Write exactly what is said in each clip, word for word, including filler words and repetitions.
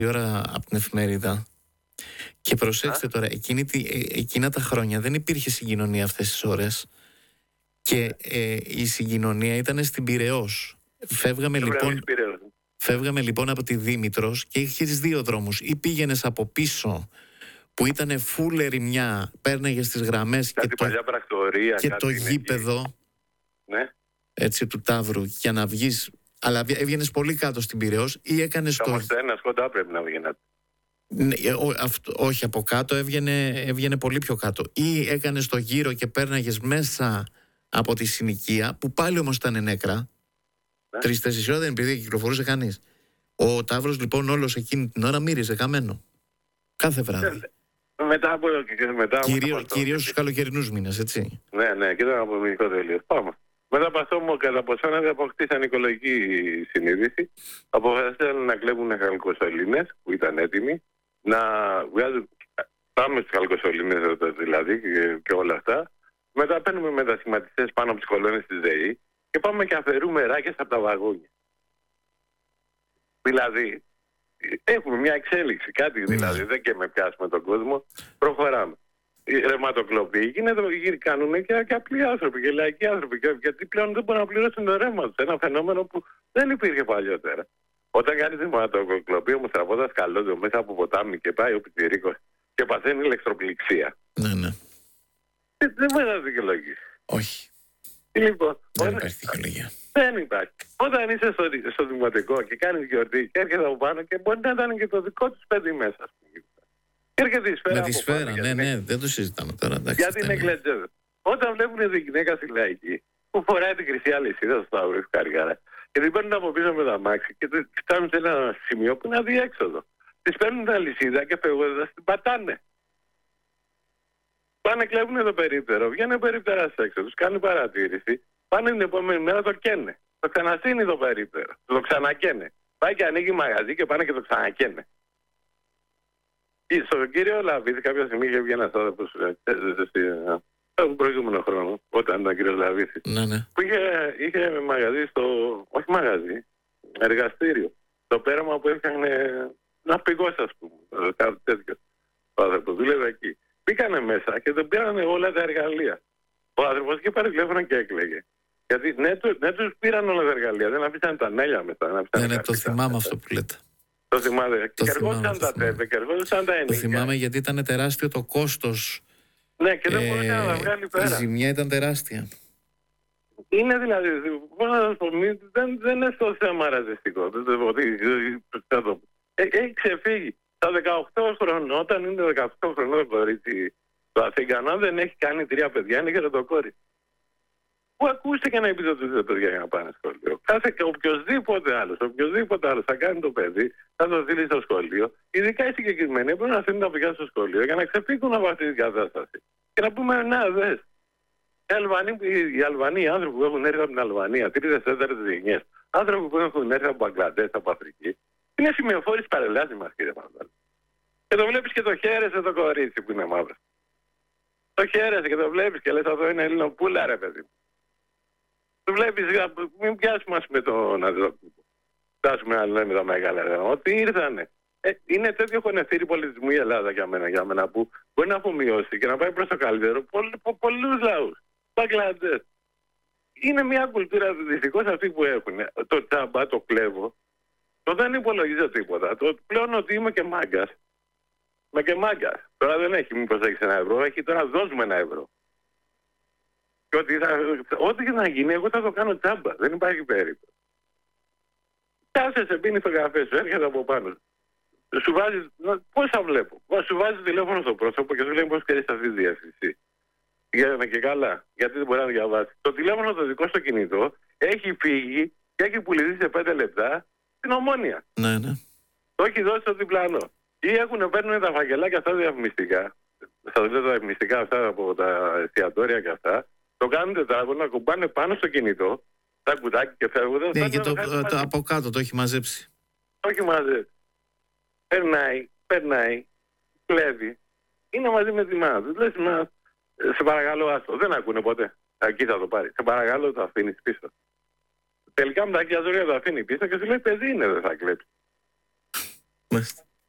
η ώρα από την εφημερίδα. Και προσέξτε τώρα, εκείνη, εκείνα τα χρόνια δεν υπήρχε συγκοινωνία αυτές τις ώρες. Και ε, η συγκοινωνία ήταν στην Πειραιώς. Φεύγαμε λοιπόν, φεύγαμε λοιπόν από τη Δήμητρος και είχες δύο δρόμους. Ή πήγαινες από πίσω που ήταν φουλ ερημιά, πέρναγες τις γραμμές κάτι και το, παλιά πρακτορία, και το γήπεδο, ναι, έτσι, του Ταύρου, για να βγεις. Αλλά έβγαινες πολύ κάτω στην Πειραιώς ή έκανες τα το... Μαστένα κοντά πρέπει να βγαίνατε. Ναι, ό, αυτό, όχι από κάτω, έβγαινε, έβγαινε πολύ πιο κάτω. Ή έκανες το γύρο και πέρναγες μέσα από τη συνοικία, που πάλι όμως ήταν νέκρα. Ναι. Τρεις-τέσσερις ώρα δεν υπήρχε, κυκλοφορούσε κανείς. Ο Ταύρος λοιπόν όλος εκείνη την ώρα μύριζε καμένο. Κάθε βράδυ. Ε, μετά από. Μετά Κυρίως, κυρίως στους καλοκαιρινούς μήνες, έτσι. Ναι, ναι, και ήταν από μικρό τελείω. Πάμε. Μετά από αυτό μου κατά ποσόνα αποκτήσαν οικολογική συνείδηση. Αποφασίσαν να κλέβουν χαλκοσωλήνες που ήταν έτοιμοι. Να βγάζουν. Πάμε στους χαλκοσωλήνες δηλαδή και, και όλα αυτά. Μετά παίρνουμε μετασχηματιστές πάνω από τις κολόνες της ΔΕΗ και πάμε και αφαιρούμε ράκες από τα βαγόνια. Δηλαδή, έχουμε μια εξέλιξη, κάτι δηλαδή, δεν και με πιάσουμε τον κόσμο, προχωράμε. Η ρευματοκλοπή γίνεται, κάνουν και, και απλοί άνθρωποι και λαϊκοί άνθρωποι, και, γιατί πλέον δεν μπορούν να πληρώσουν το ρεύμα τους. Ένα φαινόμενο που δεν υπήρχε παλιότερα. Όταν κάνει ρευματοκλοπή, όμως από τα σκαλόζω μέσα από ποτάμι και πάει ο πιτσιρίκος και παθαίνει ηλεκτροπληξία. Ναι, ναι. Δεν μπορεί να δικαιολογήσει. Όχι. Λοιπόν, δεν όταν... υπάρχει δικαιολογία. Δεν υπάρχει. Όταν είσαι στο, στο δημοτικό και κάνεις γιορτή και έρχεται από πάνω και μπορεί να ήταν και το δικό τους παιδί μέσα. Και έρχεται η σφαίρα. Με τη σφαίρα, ναι, ναι, δεν το συζητάμε τώρα. Εντάξει, γιατί είναι κλετζέδες. Όταν βλέπουν την γυναίκα στη λαϊκή που φοράει την χρυσή αλυσίδα στο Σταύρο, καριάρα, και την παίρνουν από πίσω με τα μάξι και φτάνουν σε ένα σημείο που είναι αδιέξοδο. Τις παίρνουν την αλυσίδα και φεύγοντας την πατάνε. Πάνε κλέβουν το περίπτερο, βγαίνουν περίπτερα έξω, τους κάνουν παρατήρηση, πάνε την επόμενη μέρα το καίνε. Το ξαναστείνει το περίπτερο, το ξανακαίνε. Πάει και ανοίγει μαγαζί και πάνε και το ξανακαίνε. Στον κύριο Λαβίδη κάποια στιγμή είχε βγει ένας άνθρωπος τον προηγούμενο χρόνο, όταν ήταν ο κύριος Λαβίδης, ναι, ναι. που είχε, είχε μαγαζί στο, όχι μαγαζί, εργαστήριο. Το πέραμα που έφτιαχνε ένα πηγός, ας πούμε, κάτι τέτοιο. Ο άνθρωπος δούλευε εκεί. Μπήκανε μέσα και τον πήρανε όλα τα εργαλεία. Ο άνθρωπος και πάρει τηλέφωνο και έκλαιγε. Γιατί ναι, του, ναι τους πήραν όλα τα εργαλεία, δεν αφήσαν τα νέλια μετά. Ναι, ναι, το θυμάμαι αυτό που λέτε. Το θυμάμαι. Το και θυμάμαι, εργόντουσαν τα τέπε, και εργόντουσαν τα ενίκια. Το θυμάμαι γιατί ήταν τεράστιο το κόστος. Ναι, και δεν ε, μπορούσε να τα βγάλει πέρα. Η ζημιά ήταν τεράστια. Είναι δηλαδή, μπορώ να σας πω, δεν, δεν είναι στο θέμα ραζιστικό. Έχει ξεφύγει. Τα δεκαοκτώ χρονών, όταν είναι δεκαοκτώ χρονών το κορίτσι, το Αθήγανο δεν έχει κάνει τρία παιδιά, είναι γεροντοκόρη. Πού ακούστηκε να επιδοτήσει τα παιδιά για να πάνε σχολείο. Κάθε οποιοδήποτε άλλο, οποιοδήποτε άλλο θα κάνει το παιδί, θα το στείλει στο σχολείο. Ειδικά οι συγκεκριμένοι πρέπει να στείλουν τα παιδιά στο σχολείο για να ξεφύγουν από αυτή την κατάσταση. Και να πούμε, να δε. Οι Αλβανοί, οι Αλβανοί, οι άνθρωποι που έχουν έρθει από την Αλβανία, τρίτες, τέταρτες γενιές, άνθρωποι που έχουν έρθει από Μπαγκλαντές, από Αφρική, είναι σημειοφόροι παρελάσεις μας, κύριε Παντάλη. Και το βλέπεις και το χαίρεσαι το κορίτσι που είναι μαύρο. Το χαίρεσαι και το βλέπεις και λες αυτό είναι Ελληνοπούλα, ρε παιδί. Το βλέπεις, μην πιάσουμε ας πούμε τον Αντρόπουλο. Φτάσουμε να λέμε τα μεγάλα ρε. Ότι ήρθανε. Ε, είναι τέτοιο χωνευτήρι πολιτισμού η Ελλάδα για μένα, για μένα που μπορεί να αφομοιώσει και να πάει προς το καλύτερο πολλ, πο, πολλούς λαούς. Μπαγκλαντές. Είναι μια κουλτούρα δυστυχώς αυτή που έχουν. Το τσάμπα, το κλέβω. Το δεν υπολογίζω τίποτα. Το πλέον ότι είμαι και μάγκας. Είμαι και μάγκας. Τώρα δεν έχει μήπως έχεις ένα ευρώ, έχει τώρα δώσουμε ένα ευρώ. Και ότι θα, ό,τι και να γίνει, εγώ θα το κάνω τσάμπα. Δεν υπάρχει περίπτωση. Κάθεσαι, πίνει το καφέ σου, έρχεται από πάνω. Σου βάζει, πώς θα βλέπω. Σου βάζει τηλέφωνο στο πρόσωπο και σου λέει πώς ξέρεις αυτή τη διεύθυνση. Γίνανε και καλά, γιατί δεν μπορεί να διαβάσει. Το τηλέφωνο το δικό στο κινητό έχει φύγει και έχει πουληθεί σε πέντε λεπτά στην Ομόνια. Ναι, ναι. Το έχει δώσει στο διπλανό. Ή έχουν παίρνουν τα φακελάκια αυτά διαφημιστικά. Στα τα διαφημιστικά αυτά από τα εστιατόρια και αυτά. Το κάνουν τετράγωνο, κουμπάνε πάνω στο κινητό, τα κουτάκι και φεύγουν. Ναι, και το, το, το από κάτω το έχει μαζέψει. Το έχει μαζέψει. Περνάει, περνάει, κλέβει. Είναι μαζί με τη μάνα του. Λες, μα, σε παρακαλώ, άστο. Δεν ακούνε ποτέ. Εκεί θα το πάρει. Σε παρακαλώ, το αφήνει πίσω. Τελικά με τα χιλιάδια το αφήνει πίσω και σου λέει: παιδί είναι, δεν θα κλέψει.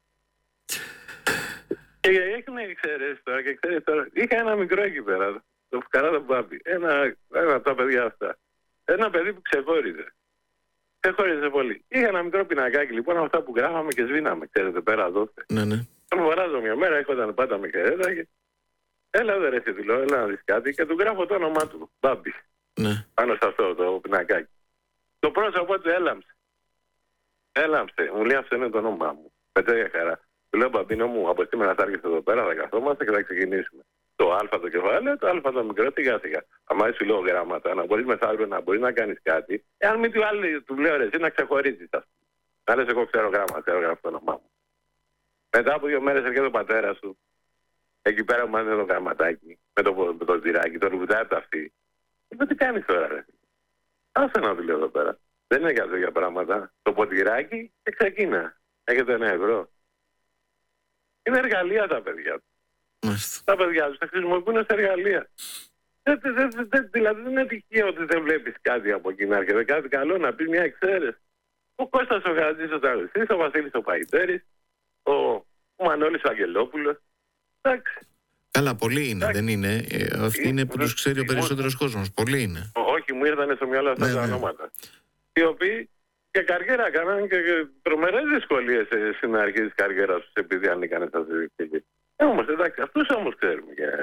Και έχουν εξαιρέσει τώρα και ξέρεις τώρα. Είχα ένα μικρό εκεί πέρα, το φουκαρά τον Μπάμπη. Ένα, ένα από τα παιδιά αυτά. Ένα παιδί που ξεχώριζε. Ξεχώριζε πολύ. Είχα ένα μικρό πινακάκι λοιπόν, αυτά που γράφαμε και σβήναμε. Ξέρετε, πέρα εδώ. Ναι, ναι. Τον βαράζω μια μέρα, έχονταν πάντα με χαιρέτα και. Έλα δε ρε εσύ, του λέω, έλα να δεις κάτι και του γράφω το όνομά του. Μπάμπη. Ναι. Πάνω σε αυτό το πινακάκι. Το πρόσωπό του έλαμψε. Έλαμψε. Μου λέει αυτό είναι το όνομά μου. Με τέτοια χαρά. Του λέω Μπαμπίνο μου, από σήμερα θα έρχεσαι εδώ πέρα, θα καθόμαστε και θα ξεκινήσουμε. Το Α το κεφάλαιο, το Α το μικρό, σιγά σιγά. Αν σου λέω γράμματα, να μπορεί μεθαύριο να μπορεί να κάνει κάτι, εάν μην του άλλο του λέω ρε, εσύ να ξεχωρίζει. Να λε, εγώ ξέρω γράμματα, ξέρω γράφω το όνομά μου. Μετά από δύο μέρε έρχεται ο πατέρα σου, εκεί πέρα μου έδινε το γραμματάκι, με το, με το ζυράκι, το ρουβουτάει από τα αυτή. Είπε τι κάνει τώρα, ρε. Άσε να του λέω εδώ πέρα. Δεν είναι για τέτοια πράγματα. Το ποτηράκι και ξεκίνα. Έχετε ένα ευρώ. Είναι εργαλεία τα παιδιά του. Μάλιστα. Τα παιδιά του τα χρησιμοποιούν σε εργαλεία. Δεν, δεν, δεν, δεν, δηλαδή δεν είναι τυχαίο ότι δεν βλέπει κάτι από εκεί να έρχεται. Κάτι καλό να πει μια εξαίρεση. Ο Κώστας ο Γατζής ο Τραγουδιστής, ο Βασίλης ο Παϊτέρης, ο, ο Μανώλης ο Αγγελόπουλος. Εντάξει. Καλά, πολλοί είναι, Εντάξει. δεν είναι. Ε, αυτοί είναι που τους ξέρει ο περισσότερος κόσμος. Πολλοί είναι. Όχι, μου ήρθαν στο μυαλό αυτά Ναι, τα ναι. ονόματα. Οι οποίοι και καριέρα έκαναν και, και τρομερές δυσκολίες ε, στην αρχή της καριέρας τους επειδή ανήκαν στα διδυκτική. Ε, όμως εντάξει, αυτούς όμως ξέρουμε. Και...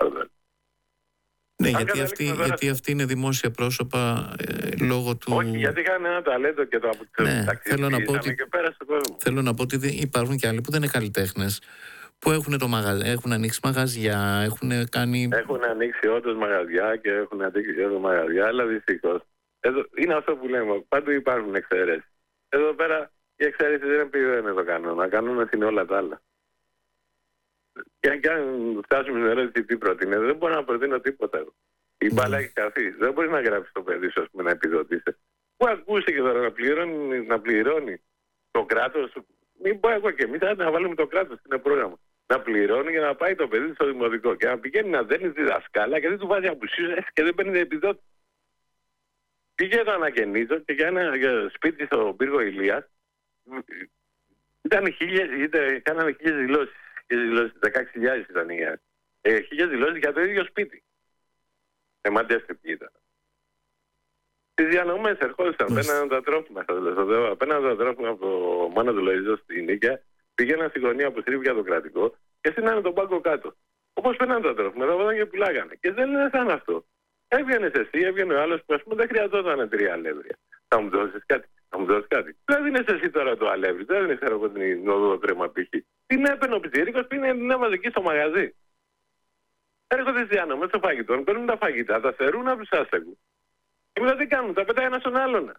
Ναι, Αν γιατί καταλήξουμε αυτοί, τώρα- γιατί αυτοί είναι δημόσια πρόσωπα ε, λόγω του... Όχι, γιατί είχαν ένα ταλέντο και το Ναι, αποτελεσματικό. θέλω να πω ότι- και πέρασε τον κόσμο. Θέλω να πω ότι δεν- υπάρχουν και άλλοι που δεν είναι καλλιτέχνες, που έχουν, το μαγα... έχουν ανοίξει μαγαζιά, έχουν κάνει... Έχουν ανοίξει όντως μαγαζιά και έχουν ανοίξει όντως μαγαζιά, αλλά δυστυχώς. Εδώ, είναι αυτό που λέμε, παντού υπάρχουν εξαιρέσεις. Εδώ πέρα η εξαίρεση δεν είναι το κανόνα, κανόνα είναι όλα τα άλλα. Και, και αν φτάσουμε στην ερώτηση τι προτείνει, δεν μπορώ να προτείνω τίποτα εδώ. Η μπάλα έχει καθίσει. Δεν μπορεί να γράψει το παιδί σου, ας πούμε, να επιδοτήσει. Πού ακούστηκε τώρα να πληρώνει, να πληρώνει το κράτος. Μην πω εγώ και εμείς, να βάλουμε το κράτος στην πρόγραμμα. Να πληρώνει για να πάει το παιδί στο δημοτικό και να πηγαίνει να δένει τη δασκάλα και δεν του βάζει απουσίες και δεν παίρνει επιδότηση. Πήγε το ανακαινίζω και για ένα για σπίτι στο πύργο Ηλίας ήταν χίλιες, ήταν, κάναμε χίλιες δηλώσεις. δεκαέξι χιλιάδες ήταν οι ε, χίλιες δηλώσεις για το ίδιο σπίτι. Εμαντιάστε ποιοι ήταν. Στις διανομές ερχόντουσαν, παίρνανε τα τρόφιμα στα Δελεσοδεύα, παίρνανε τα τρόφιμα από το Μάνο του Λοϊζό στην Νίκαια, πηγαίναν στη γωνία που στρίβει για το κρατικό και στείνανε τον πάγκο κάτω. Όπως παίρνανε τα τρόφιμα, τα βάζανε και πουλάγανε. Και δεν είναι σαν αυτό. Έβγαινε εσύ, έβγαινε ο άλλος που ας πούμε δεν χρειαζόταν τρία αλεύρια. Θα μου δώσεις κάτι, θα μου δώσεις κάτι. Δεν δίνεις εσύ τώρα το αλεύρι, δεν δίνεις ξέρω εγώ την οδό τρέμα π.χ. Την έπαιρνε ο πιτσιρίκος, πήγαινε την έβαζε εκεί στο μαγαζί. Έρχονται στις διανομές των φαγητών, παίρνουν τα φαγητά, τα θερούν από τους άστεγους. Και μετά τι κάνουν, τα πετάει ένα στον άλλον.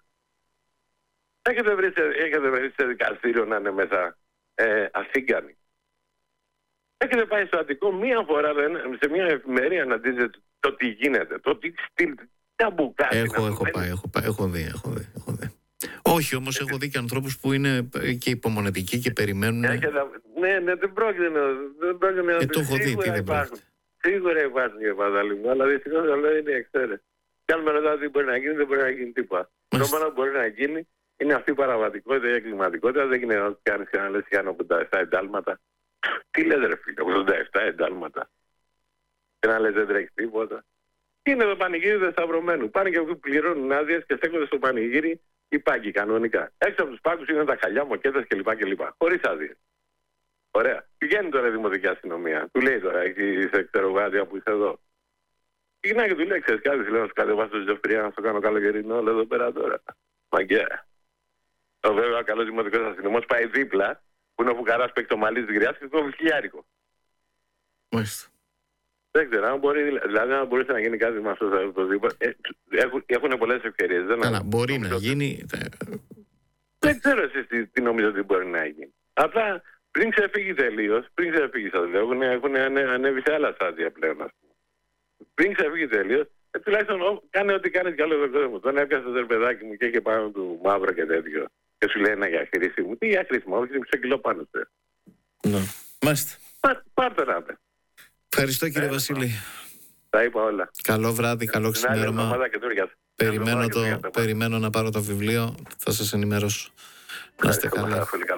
Έχετε βρει σε, έχετε βρει σε δικαστήριο να είναι μέσα ε, αφίγκανοι. Έχετε πάει στο Αττικό μία φορά σε μια εφημερία να δείτε το τι γίνεται, το τι στυλ, τα μπουκάτι. Έχω, έχω πάει, έχω πάει, έχω δει, έχω δει, έχω δει. Όχι, όμως έχω δει και ανθρώπους που είναι και υπομονετικοί και περιμένουν. Έχετε, ναι, ναι, δεν πρόκειται να δεν πρόκειται να ε, το έχω δει, τι δεν υπάρχουν. πρόκειται. Σίγουρα υπάρχουν και πανταλή μου, αλλά δυστυχώς αυτό είναι εξαίρεση. Κι αν με ρωτάτε τι μπορεί να γίνει, δεν μπορεί να γίνει τίποτα. Το μόνο που μπορεί να γίνει είναι αυτή η παραβατικότητα, η εγκληματικότητα. Δεν γίνεται να κάνει και να λες για ογδόντα επτά εντάλματα. Τι λες ρε φίλε, ογδόντα επτά εντάλματα. Και να λες δεν τρέχει τίποτα. Είναι το πανηγύρι του Σταυρωμένου. Πάνε και αυτοί που πληρώνουν άδειες και στέκονται στο πανηγύρι οι πάγκοι κανονικά. Έξω από τους πάγκους είναι τα χαλιά, μοκέτες κλπ. κλπ. Χωρίς άδειες. Ωραία. Πηγαίνει τώρα η δημοτική αστυνομία. Του λέει τώρα, εκεί σε ξερογάδια που είσαι εδώ. Πήγαινα και του λέει, ξέρεις κάτι, λέω να σου κατεβάσω το Ζεφυρία να σου κάνω καλοκαιρινό, όλο εδώ πέρα τώρα. Μαγκαία. Το βέβαια ο καλός δημοτικός αστυνομός πάει δίπλα, που είναι ο φουκαράς παικτομαλής της γριάς και το χιλιάρικο. Μάλιστα. Δεν ξέρω, αν μπορεί, δηλαδή αν μπορούσε να γίνει κάτι με αυτό το δίπλα. Ε, έχουν, έχουν πολλές ευκαιρίες. Δεν Καλά, μπορεί να γίνει. Δεν ξέρω εσείς τι, τι νομίζω ότι μπορεί να γίνει. Απλά πριν ξεφύγει τελείως, πριν ξεφύγει σας λέω, έχουν, έχουν ανέβει σε άλλα στάδια πλέον, ας πούμε. Πριν ξεφύγει τελείως, ε, τουλάχιστον ό, κάνε ό,τι κάνεις κι άλλο τον κόσμο. Τον έπιασε το παιδάκι μου και είχε πάνω του μαύρο και τέτοιο. Και σου λέει ένα για χρήση μου. Τι για χρήση μου, όχι μισό κιλό πάνω σου. Ναι. Μάλιστα. Πά, πάρτε να παι. Ευχαριστώ κύριε Ε, Βασίλη. Τα είπα όλα. Καλό βράδυ, καλό Την άλλη ξημέρωμα. εβδομάδα και τώρα, γεια. Περιμένω, Την άλλη το, εβδομάδα και τώρα, περιμένω να πάρω το βιβλίο. Θα σας ενημερώσω. Να είστε Ευχαριστώ καλά. πάρα πολύ. Καλό βράδυ.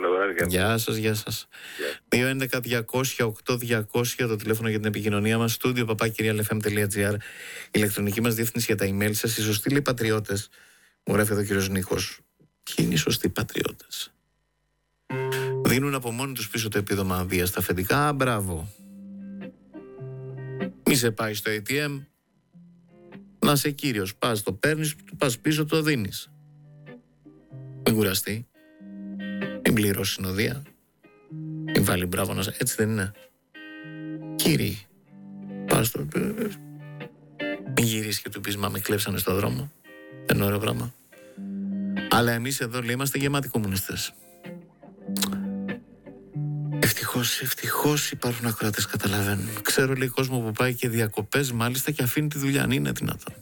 Γεια σας, γεια σας. δύο έντεκα διακόσια οκτώ διακόσια το τηλέφωνο για την επικοινωνία μας. Στούντιο παπάκι realfm.gr. Η ηλεκτρονική μας διεύθυνση για τα email σας. Οι σωστοί λέει πατριώτες. Μου γράφει εδώ ο κύριος Νίκος. Ποιοι είναι οι σωστοί πατριώτες? Δίνουν από μόνοι τους πίσω το επίδομα αδείας στα αφεντικά. Α, μπράβο. Μη σε πάει στο έι τι εμ. Να είσαι κύριος. Πας, το παίρνεις, πας πίσω, το δίνεις. Μην κουραστεί. Μην πληρώσει συνοδεία. Μην βάλει μπράβο να σε... Έτσι δεν είναι? Κύριοι, πας το... Μην γυρίσει και του πεις μα με κλέψανε στο δρόμο. Δεν είναι ωραίο πράγμα. Αλλά εμείς εδώ λέει είμαστε γεμάτοι κομμουνιστές. Ευτυχώς, ευτυχώς υπάρχουν ακροατές, καταλαβαίνουν. Ξέρω λέει κόσμο που πάει και διακοπές μάλιστα και αφήνει τη δουλειά. Αν είναι δυνατόν.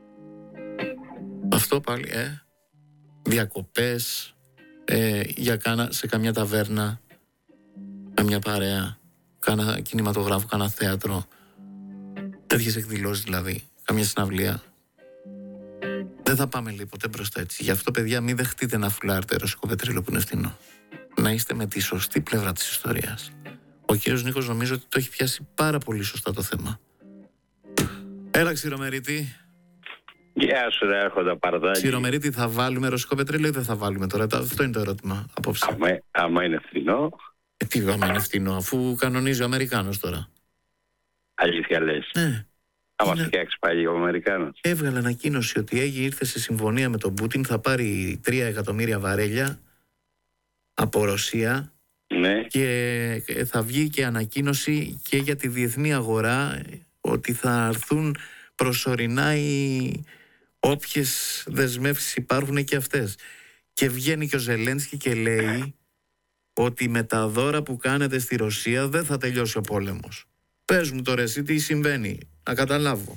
Αυτό πάλι, ε. Διακοπές, ε, για κάνα, σε καμιά ταβέρνα, καμιά παρέα, κάνα κινηματογράφο, κάνα θέατρο. Τέτοιες εκδηλώσεις δηλαδή, καμιά συναυλία. Δεν θα πάμε λέει ποτέ μπροστά έτσι. Γι' αυτό παιδιά μην δεχτείτε να φουλάρετε ρωσικό πετρέλαιο που είναι φθηνό. Να είστε με τη σωστή πλευρά της ιστορίας. Ο κύριος Νίκος νομίζω ότι το έχει πιάσει πάρα πολύ σωστά το θέμα. Έλα Ξηρομερίτη. Γεια σου ρε Άρχοντα Παρδάκη. Ξηρομερίτη, θα βάλουμε ρωσικό πετρέλαιο ή δεν θα βάλουμε τώρα? Αυτό είναι το ερώτημα απόψε. Άμα, άμα είναι φθηνό. Ε, τι άμα είναι φθηνό, αφού κανονίζει ο Αμερικάνος τώρα. Αλήθεια λες? Ναι. Θα μας φτιάξει πάλι ο Αμερικάνος. Έβγαλε ανακοίνωση ότι έγινε, ήρθε σε συμφωνία με τον Πούτιν, θα πάρει τρία εκατομμύρια βαρέλια από Ρωσία. Ναι. Και θα βγει και ανακοίνωση και για τη διεθνή αγορά ότι θα έρθουν προσωρινά οι όποιες δεσμεύσεις υπάρχουν και αυτές. Και βγαίνει και ο Ζελένσκι και λέει ότι με τα δώρα που κάνετε στη Ρωσία δεν θα τελειώσει ο πόλεμος. Πες μου τώρα εσύ τι συμβαίνει, να καταλάβω.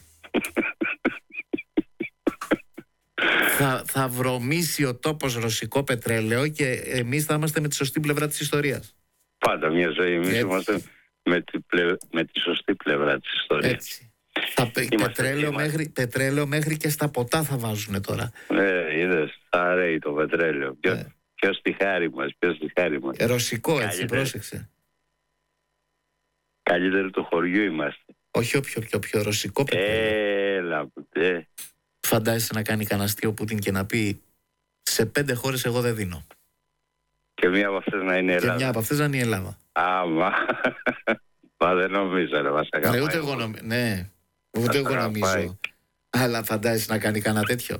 θα, θα βρωμίσει ο τόπος ρωσικό πετρέλαιο και εμείς θα είμαστε με τη σωστή πλευρά της ιστορίας. Πάντα μια ζωή, εμείς είμαστε με τη, πλε... με τη σωστή πλευρά της ιστορίας. Έτσι. Θα πετρέλαιο μέχρι, πετρέλαιο μέχρι και στα ποτά θα βάζουν τώρα. Ναι, είδες, θα ρέει το πετρέλαιο. Ποιος, ε. ποιος τη χάρη μας, ποιος τη χάρη μας. Ρωσικό έτσι, καλύτερο. Πρόσεξε. Καλύτερο του χωριού είμαστε. Όχι όποιο, πιο, πιο ρωσικό πετρέλαιο. Έλα, ε. Φαντάζεσαι να κάνει κανένα αστείο ο Πούτιν και να πει σε πέντε χώρες εγώ δεν δίνω. Και μία από αυτές να είναι η Ελλάδα. Και μία από αυτές να είναι η Ελλάδα. Άμα. Μα δεν νομίζω, ρε, μας αγαπάει. Ναι, ούτε εγώ, νομ... ναι, ούτε εγώ νομίζω. Αλλά φαντάζεσαι να κάνει κανένα τέτοιο?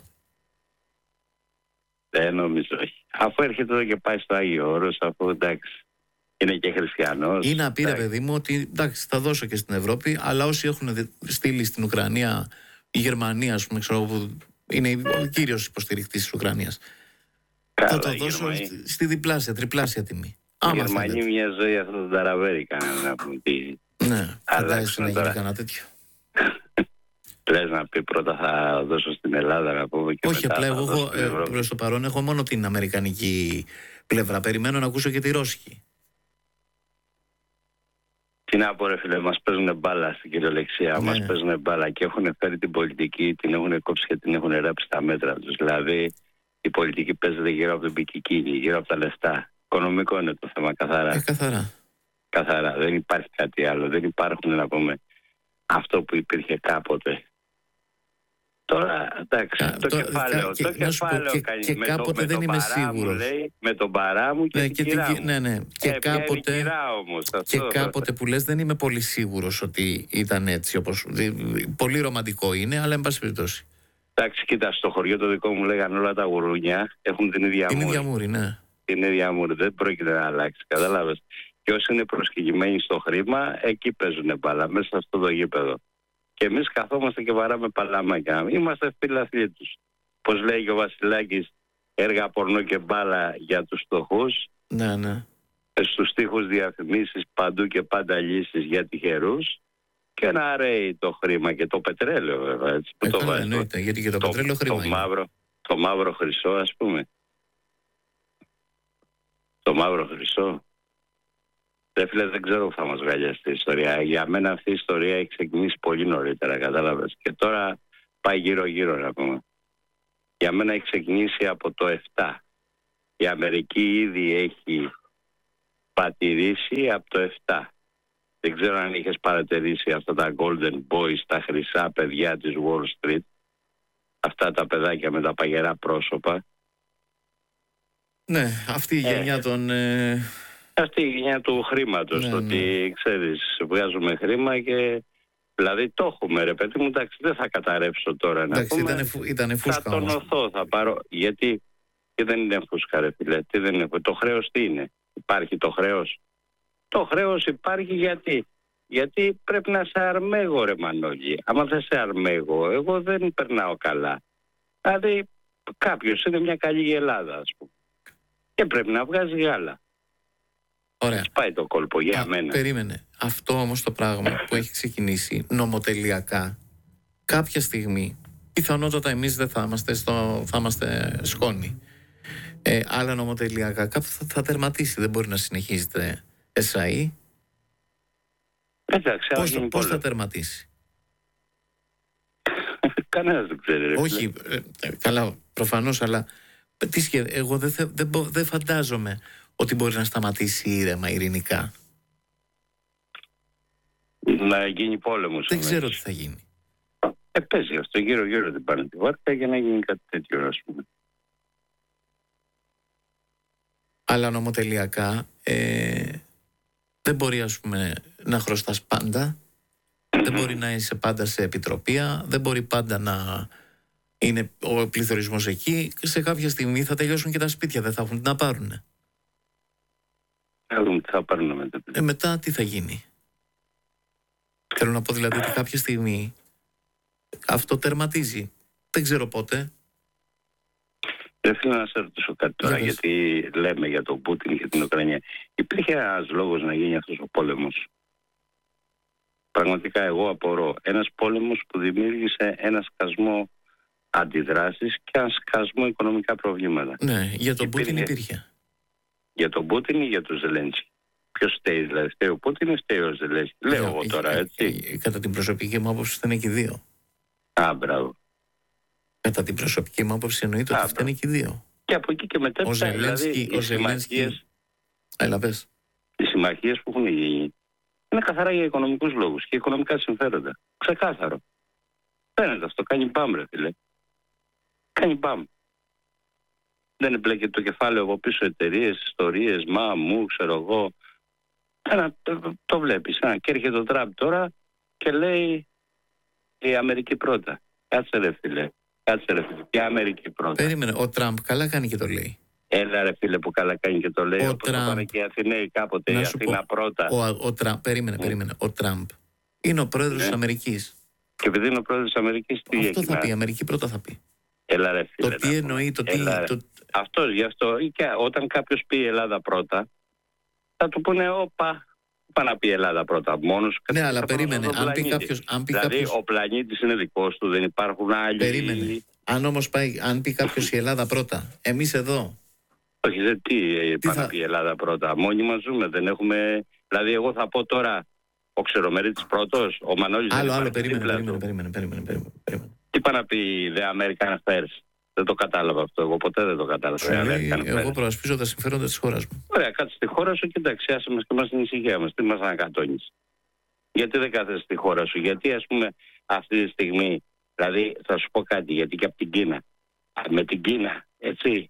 Δεν νομίζω, όχι. Αφού έρχεται εδώ και πάει στο Άγιο Όρος, αφού εντάξει, είναι και χριστιανός. Ή να πει, ρε παιδί μου, ότι εντάξει, θα δώσω και στην Ευρώπη, αλλά όσοι έχουν στείλει στην Ουκρανία, η Γερμανία, ας πούμε, ξέρω, που είναι ο κύριος υποστηρικτής της Ουκρανίας, καλά, θα το δώσω Γερμανία στη διπλάσια, τριπλάσια τιμή. Η Γερμανία μια ζωή αυτό το ταραβέρι κανένα να πούμε τι. Ναι, φαντάζεσαι να γίνει κανένα τέτοιο. Λες να πει πρώτα θα δώσω στην Ελλάδα να πούμε και όχι, μετά απλά εγώ έχω, ε, προς το παρόν έχω μόνο την αμερικανική πλευρά. Περιμένω να ακούσω και τη ρώσικη. Τι να πω ρε φίλε, μας παίζουν μπάλα στην κυριολεξία, ναι. Μας παίζουν μπάλα και έχουν φέρει την πολιτική, την έχουν κόψει και την έχουν ράψει στα μέτρα τους. Δηλαδή η πολιτική παίζεται γύρω από την πικικίνη, γύρω από τα λεφτά. Οικονομικό είναι το θέμα, καθαρά. Ε, καθαρά. Καθαρά. Δεν υπάρχει κάτι άλλο. Δεν υπάρχουν, να πούμε, αυτό που υπήρχε κάποτε. Τώρα, εντάξει, Α, το, το κεφάλαιο, και, το κεφάλαιο και, κάνει. Και με κάποτε το, δεν με είμαι σίγουρος. Λέει, με τον παρά μου και ναι, την και κυρά την, μου. ναι, ναι. Και, ε, κάποτε, κυρά όμως, και κάποτε που λες δεν είμαι πολύ σίγουρος ότι ήταν έτσι. Όπως, πολύ ρομαντικό είναι, αλλά εν πάση περιπτώσει. Εντάξει, κοίτα, στο χωριό το δικό μου λέγανε όλα τα γουρούνια έχουν την ίδια την μούρη. Την ίδια μούρη, ναι. Την ίδια μούρη, δεν πρόκειται να αλλάξει, κατάλαβες. Και όσοι είναι προσκυνημένοι στο χρήμα, εκεί παίζουν μπάλα, μέσα σε αυτό το γήπεδο. Και εμείς καθόμαστε και βαράμε παλαμάκια. Είμαστε φιλαθλοί τους. Πώς λέει και ο Βασιλάκης, έργα πορνό και μπάλα για τους φτωχούς. Ναι, ναι. Στους τοίχους διαφημίσεις παντού και πάντα λύσεις για τυχερούς. Και να ρέει το χρήμα και το πετρέλαιο, βέβαια. Έτσι, που ε, το καλά, εννοείται, γιατί και το, το πετρέλαιο χρήμα το μαύρο, το μαύρο χρυσό, ας πούμε. Το μαύρο χρυσό. Δε φίλε, δεν ξέρω που θα μας βγάλει αυτή η ιστορία. Για μένα αυτή η ιστορία έχει ξεκινήσει πολύ νωρίτερα, κατάλαβες. Και τώρα πάει γύρω-γύρω, να πούμε. Για μένα έχει ξεκινήσει από το επτά. Η Αμερική ήδη έχει πατηρήσει από το επτά. Δεν ξέρω αν είχες παρατηρήσει αυτά τα golden boys, τα χρυσά παιδιά της Wall Street, αυτά τα παιδάκια με τα παγερά πρόσωπα. Ναι, αυτή η γενιά ε, των... Ε... Αυτή η γενιά του χρήματος, ναι, το ναι. ότι ξέρεις, βγάζουμε χρήμα και... Δηλαδή το έχουμε ρε παιδί μου, εντάξει, δεν θα καταρρεύσω τώρα. Εντάξει, ήτανε, ήτανε φούσκα. Θα τονωθώ, θα πάρω, γιατί και δεν είναι φούσκα ρε φίλε, τι δεν είναι, το χρέος τι είναι, υπάρχει το χρέος. Το χρέος υπάρχει γιατί, γιατί πρέπει να σε αρμέγω ρε Μανώλη, άμα δεν σε αρμέγω, εγώ δεν περνάω καλά. Δηλαδή κάποιος είναι μια καλή Ελλάδα ας πούμε και πρέπει να βγάζει γάλα. Ωραία. Πάει το κόλπο για Α, μένα. Περίμενε. Αυτό όμως το πράγμα που έχει ξεκινήσει νομοτελειακά, κάποια στιγμή, πιθανότατα εμείς δεν θα είμαστε, στο, θα είμαστε σκόνη. Ε, αλλά νομοτελειακά κάπου θα, θα τερματίσει. Δεν μπορεί να συνεχίζεται ΕΣΑΗ. Εντάξει, πώς, το, πώς θα τερματίσει. Κανένας δεν ξέρει. Ρε, όχι, ε, ε, καλά, προφανώς, αλλά τι σχε, εγώ δεν δε, δε, δε φαντάζομαι ότι μπορεί να σταματήσει ήρεμα, ειρηνικά. Να γίνει πόλεμος. Δεν ξέρω τι θα γίνει. Ε, παίζει αυτό, γύρω-γύρω την πάνε τη βάρκα για να γίνει κάτι τέτοιο, ας πούμε. Αλλά νομοτελειακά ε, δεν μπορεί, ας πούμε, να χρωστάς πάντα. Δεν μπορεί να είσαι πάντα σε επιτροπία. Δεν μπορεί πάντα να είναι ο πληθωρισμός εκεί. Σε κάποια στιγμή θα τελειώσουν και τα σπίτια, δεν θα έχουν τι να πάρουνε. Θα δούμε τι θα πάρουν μετά. Ε, μετά τι θα γίνει. Θέλω να πω δηλαδή ότι κάποια στιγμή αυτό τερματίζει. Δεν ξέρω πότε. Δεν θέλω να σε ρωτήσω κάτι τώρα, γιατί λέμε για τον Πούτιν και την Ουκρανία. Υπήρχε ένας λόγος να γίνει αυτός ο πόλεμος. Πραγματικά εγώ απορώ. Ένας πόλεμος που δημιούργησε ένα σκασμό αντιδράσεις και ένα σκασμό οικονομικά προβλήματα. Ναι, για τον υπήρχε... Πούτιν υπήρχε. Για τον Πούτιν ή για τον Ζελένσκι. Ποιος φταίει, δηλαδή, φταίει ο Πούτιν ή φταίει ο Ζελένσκι. Λέω εγώ τώρα, έτσι. Κατά την προσωπική μου άποψη φταίνε και οι δύο. Α, μπράβο. Κατά την προσωπική μου άποψη εννοείται ότι φταίνε και οι δύο. Και από εκεί και μετά, ο Ζελένσκι, δηλαδή, ο Ζελένσκι... Έλα, πες. Οι συμμαχίες που έχουν γίνει είναι καθαρά για οικονομικούς λόγους και οικονομικά συμφέροντα. Ξεκάθαρο. Φαίνεται αυτό, κάνει μπαμ ρε φίλε. Κάνει μπαμ. Δεν εμπλέκεται το κεφάλαιο από πίσω εταιρείες, ιστορίες, μα, μου, ξέρω εγώ. Ένα, το, το βλέπεις. Α, και έρχεται ο Τραμπ τώρα και λέει η Αμερική πρώτα. Κάτσε ρε φίλε. Κάτσε ρε φίλε. Και Αμερική πρώτα. Περίμενε. Ο Τραμπ καλά κάνει και το λέει. Έλα ρε φίλε που καλά κάνει και το λέει. Ο όπως Τραμπ. Το πάνε και οι Αθηναίοι κάποτε. Η Αθήνα πω, πρώτα. Ο, ο, ο Τραμπ, περίμενε, περίμενε. Ο Τραμπ είναι ο πρόεδρος της Αμερικής. Και επειδή είναι ο πρόεδρος της Αμερικής, τι αυτό έχει θα πει. Η Αμερική πρώτα θα πει. Έλα ρε φίλε. Το τι εννοεί, το τι... Το... Αυτός γι' αυτό. Και όταν κάποιος πει η Ελλάδα πρώτα, θα του πούνε όπα. Πά να πει η Ελλάδα πρώτα μόνος. Ναι, αλλά περίμενε. Αν πει κάποιος, αν πει δηλαδή κάποιος... ο πλανήτης είναι δικός του, δεν υπάρχουν άλλοι. Περίμενε. Αν όμως πάει, αν πει κάποιος η Ελλάδα πρώτα, εμείς εδώ. Όχι, δεν τι, τι πάει θα... να πει η Ελλάδα πρώτα. Μόνοι μας ζούμε, δεν έχουμε. Δηλαδή, εγώ θα πω τώρα ο Ξερομερίτης πρώτος, ο Μανώλης. Άλλο, άλλο, περίμενε, περίμενε, περίμενε, περίμενε, περίμενε. Τι πάει να πει The American Affairs. Δεν το κατάλαβα αυτό. Εγώ ποτέ δεν το κατάλαβα. Λέει, εγώ προασπίζω τα συμφέροντα της χώρας μου. Ωραία, κάτσε στη χώρα σου και εντάξει, άσε μας και μας την ησυχία μας. Τι μας ανακατώνεις. Γιατί δεν κάθεσαι στη χώρα σου. Γιατί ας πούμε αυτή τη στιγμή, δηλαδή θα σου πω κάτι, γιατί και από την Κίνα. Με την Κίνα, έτσι,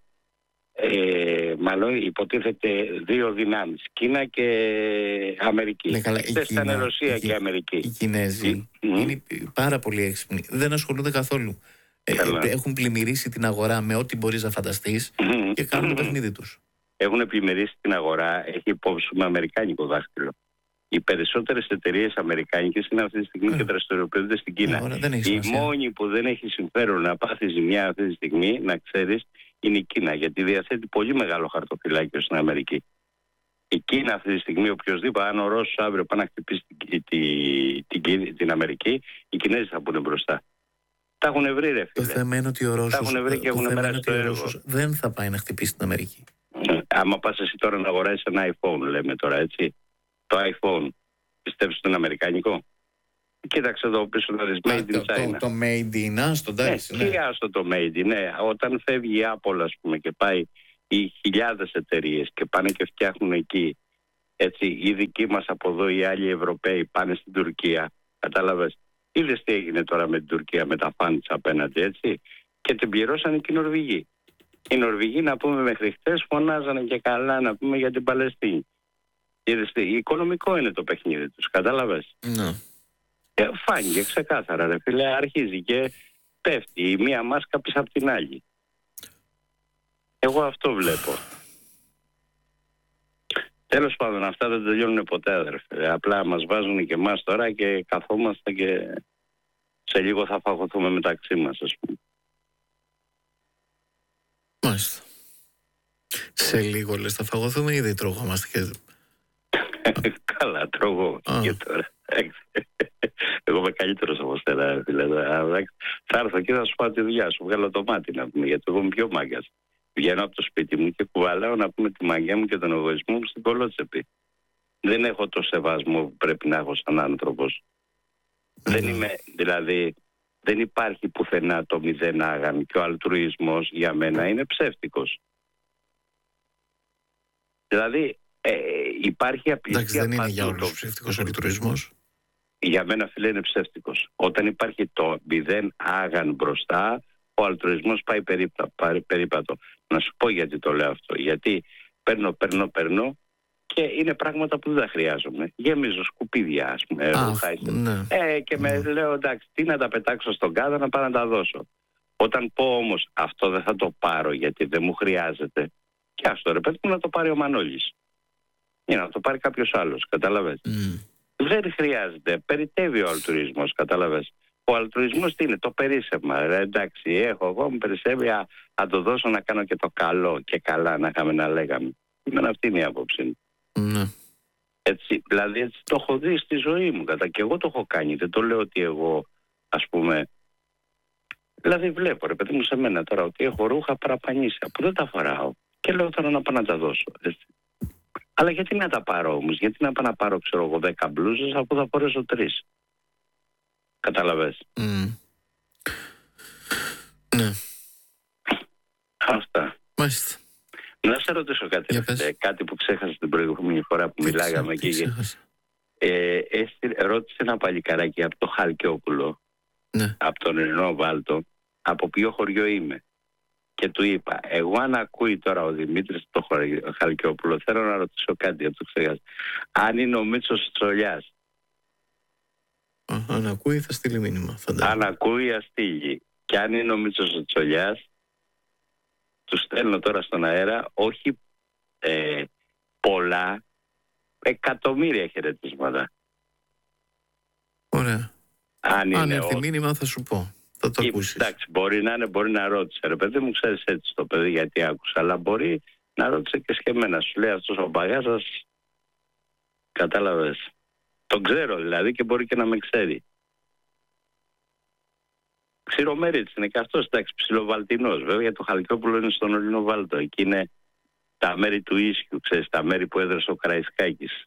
ε, μάλλον υποτίθεται δύο δυνάμεις. Κίνα και Αμερική. Ναι, καλά, δεν ήταν Ρωσία η, και Αμερική. Οι Κινέζοι mm. είναι πάρα πολύ έξυπνοι. Δεν ασχολούνται καθόλου. Ε, έχουν πλημμυρίσει την αγορά με ό,τι μπορείς να φανταστείς mm. και κάνουν το παιχνίδι τους. Έχουν πλημμυρίσει την αγορά, έχει υπόψη με αμερικάνικο δάχτυλο. Οι περισσότερες εταιρείες αμερικάνικες είναι αυτή τη στιγμή yeah. και δραστηριοποιούνται στην Κίνα. Yeah, η μόνη που δεν έχει συμφέρον να πάθει ζημιά αυτή τη στιγμή, να ξέρεις, είναι η Κίνα. Γιατί διαθέτει πολύ μεγάλο χαρτοφυλάκιο στην Αμερική. Η Κίνα αυτή τη στιγμή, οποιοδήποτε, αν ο Ρώσος αύριο πάει να χτυπήσει την, την, την, την Αμερική, οι Κινέζοι θα πούνε μπροστά. Τα έχουν βρει, ρε φίλε. Το θέμα είναι ότι ο Ρώσος, το το το ο Ρώσος δεν θα πάει να χτυπήσει την Αμερική. Άμα πας εσύ τώρα να αγοράσεις ένα iPhone, λέμε τώρα, έτσι. Το iPhone, πιστεύεις ότι είναι αμερικάνικο? Κοίταξε εδώ πίσω να δεις Made in China. Το, το Made in, άστο, εντάξει. Ναι, ναι. άστο το Made in, ναι. Όταν φεύγει η Apple, ας πούμε, και πάει οι χιλιάδες εταιρείες και πάνε και φτιάχνουν εκεί Έτσι, οι δικοί μας από εδώ, οι άλλοι Ευρωπαίοι πάνε στην Τουρκία. Κατάλαβες. Είδες τι έγινε τώρα με την Τουρκία, με τα φαντς απέναντι, έτσι. Και την πληρώσανε και οι Νορβηγοί. Οι Νορβηγοί, να πούμε, μέχρι χτες φωνάζανε και καλά, να πούμε, για την Παλαιστίνη. Είδες τι, οικονομικό είναι το παιχνίδι τους, κατάλαβες. Ναι. Ε, φάνηκε ξεκάθαρα, ρε φίλε, αρχίζει και πέφτει η μία μάσκα πίσω από την άλλη. Εγώ αυτό βλέπω. Τέλος πάντων, αυτά δεν τελειώνουν ποτέ, αδερφέ. Απλά μας βάζουν και εμάς τώρα και καθόμαστε και σε λίγο θα φαγωθούμε μεταξύ μας, ας πούμε. Μάλιστα. Σε λίγο λες θα φαγωθούμε ή δεν τρώγομαστε και... Καλά, τρώγω και τώρα. Εγώ είμαι καλύτερος από στέλα, δηλαδή. Θα έρθω και θα σου πάω τη δουλειά σου, βγάλω το μάτι, να πούμε, γιατί εγώ είμαι πιο μάγκας. Βγαίνω από το σπίτι μου και κουβαλάω, να πούμε, τη μαγιά μου και τον εγωισμό μου στην κολότσεπη. Δεν έχω το σεβασμό που πρέπει να έχω σαν άνθρωπος. Mm. Δεν είμαι, δηλαδή, δεν υπάρχει πουθενά το μηδέν άγαμη και ο αλτρουισμός για μένα είναι ψεύτικος. Δηλαδή, ε, υπάρχει απληστία. Εντάξει, δεν είναι για όλους ψεύτικος ο αλτρουισμός. Για μένα, φίλε, είναι ψεύτικος. Όταν υπάρχει το μηδέν άγαν μπροστά, ο αλτρουισμός πάει περίπα, περίπατο. Να σου πω γιατί το λέω αυτό. Γιατί παίρνω, παίρνω, παίρνω και είναι πράγματα που δεν τα χρειάζομαι. Γεμίζω σκουπίδια, ας πούμε. Α, ναι. ε, και με ναι. λέω, εντάξει, τι να τα πετάξω στον κάδο, να πάω να τα δώσω. Όταν πω όμως αυτό δεν θα το πάρω γιατί δεν μου χρειάζεται, και αυτό ρε παιδί μου να το πάρει ο Μανώλης. Ή να το πάρει κάποιος άλλος, καταλαβες. Mm. Δεν χρειάζεται. Περιτεύει ο αλτρουισμός, καταλαβες. Ο αλτρουισμός τι είναι, το περίσσευμα. Ρε, εντάξει, έχω εγώ, μου περισσεύει, α, α το δώσω να κάνω και το καλό και καλά, να είχαμε να λέγαμε. Εμένα αυτή είναι η άποψη. Mm. Έτσι, δηλαδή έτσι το έχω δει στη ζωή μου, κατά και εγώ το έχω κάνει. Δεν το λέω ότι εγώ, ας πούμε. Δηλαδή βλέπω, ρε παιδί μου, σε μένα τώρα ότι έχω ρούχα παραπανίσια που δεν τα φοράω. Και λέω τώρα να πάω να τα δώσω. Έτσι. Αλλά γιατί να τα πάρω όμως, γιατί να πάω να πάρω, ξέρω εγώ, δέκα μπλούζες αφού θα φορέσω τρεις. Καταλαβες. Mm. Ναι. Αυτά. Μάλιστα. Να σε ρωτήσω κάτι, ε, κάτι που ξέχασα την προηγούμενη φορά που τι μιλάγαμε ξέ, και ε, ε, ρώτησε ένα παλικαράκι από το Χαλκιόπουλο, ναι. από τον Ερνό Βάλτο, από ποιο χωριό είμαι. Και του είπα, εγώ αν ακούει τώρα ο Δημήτρης το Χαλκιόπουλο, θέλω να ρωτήσω κάτι, από το ξέχασα. Αν είναι ο Μίτσος Τσολιάς. Αν ακούει θα στείλει μήνυμα, φαντάζομαι. Αν ακούει θα στείλει. Και αν είναι ο Μίτσος Τσολιάς, του στέλνω τώρα στον αέρα, όχι ε, πολλά, εκατομμύρια χαιρετίσματα. Ωραία. Αν, αν έρθει ο... μήνυμα θα σου πω. Θα το ακούσεις. Εντάξει, μπορεί να είναι, μπορεί να ρώτησε. Ρε παιδί μου, ξέρεις έτσι το παιδί γιατί άκουσα. Αλλά μπορεί να ρώτησε και σκεμμένα. Σου λέει αυτός ο παγάσας, κατάλαβες. Τον ξέρω δηλαδή και μπορεί και να με ξέρει. Ξηρομέριτς είναι και αυτός, εντάξει, ψιλοβαλτινός. Βέβαια το Χαλκιόπουλο είναι στον Ορεινό Βάλτο. Εκεί είναι τα μέρη του Ίσιου, ξέρεις, τα μέρη που έδρασε ο Καραϊσκάκης.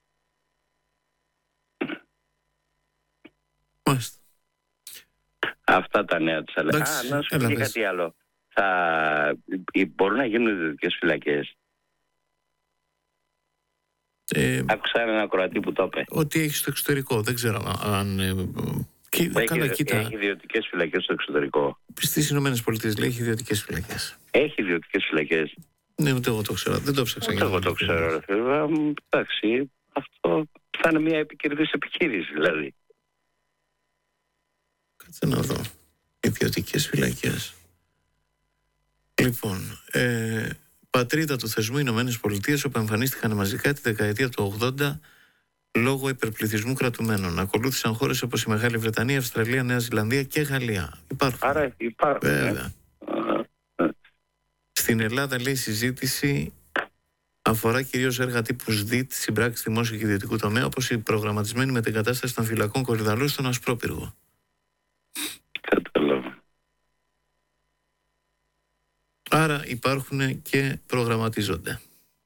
Μάλιστα. Αυτά τα νέα της αλλά. Α, να σου πει κάτι άλλο. Θα... Μπορούν να γίνουν ιδιωτικές φυλακές. Ε, Άκουσα έναν ακροατή που το είπε. Ότι έχει στο εξωτερικό. Δεν ξέρω αν... Ε, και, έχει, καλά, κοίτα. Έχει ιδιωτικές φυλακές στο εξωτερικό. Στις Ηνωμένες Πολιτείες λέει έχει ιδιωτικές φυλακές. Έχει ιδιωτικές φυλακές. Ναι, ούτε εγώ το ξέρω. Δεν το ψάξα. Ούτε εγώ το ξέρω. Εντάξει, αυτό θα είναι μια επικερδής επιχείρηση δηλαδή. Κάτσε να δω. Ιδιωτικές φυλακές. Λοιπόν, ε, πατρίδα του θεσμού Ηνωμένες Πολιτείες, όπου εμφανίστηκαν μαζικά τη δεκαετία του ογδόντα λόγω υπερπληθυσμού κρατουμένων. Ακολούθησαν χώρες όπως η Μεγάλη Βρετανία, Αυστραλία, Νέα Ζηλανδία και Γαλλία. Υπάρχουν. Άρα υπάρχουν. Βέβαια. Ε. Στην Ελλάδα, λέει, η συζήτηση αφορά κυρίως έργα τύπου ΣΔΙΤ, συμπράξεις δημόσιου και ιδιωτικού τομέα, όπως η προγραμματισμένη μετεγκατάσταση των φυλακών Κορυδαλού στον Ασπρόπυργο. Κατάλαβα. Άρα υπάρχουν και προγραμματίζονται.